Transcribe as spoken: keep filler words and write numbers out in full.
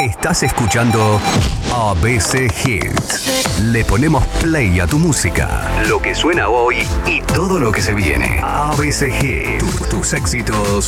Estás escuchando A B C Hits. Le ponemos play a tu música, lo que suena hoy y todo lo que se viene. A B C Hits, tus, tus éxitos